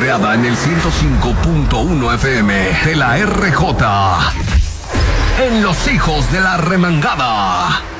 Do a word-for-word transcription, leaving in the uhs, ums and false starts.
monitoreada en el ciento cinco punto uno F M de la R J. En Los Hijos de la Remangada.